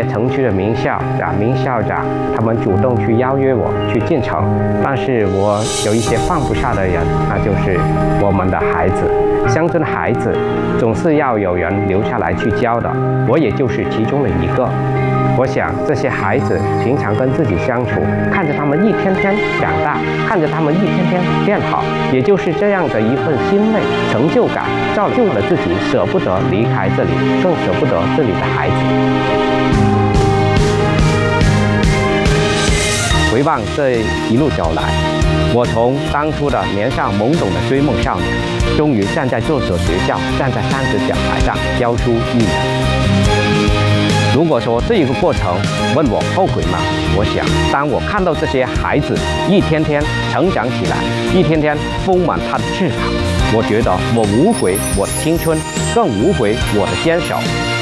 城区的名校名校长，他们主动去邀约我去进城，但是我有一些放不下的人，那就是我们的孩子。乡村的孩子总是要有人留下来去教的，我也就是其中的一个。我想这些孩子平常跟自己相处，看着他们一天天长大，看着他们一天天变好，也就是这样的一份欣慰、成就感，造就了自己舍不得离开这里，更舍不得这里的孩子。回望这一路走来，我从当初的年少懵懂的追梦少年，终于站在这所学校，站在30讲台上教出一人。如果说这一个过程问我后悔吗？我想，当我看到这些孩子一天天成长起来，一天天丰满他的翅膀，我觉得我无悔我的青春，更无悔我的坚守。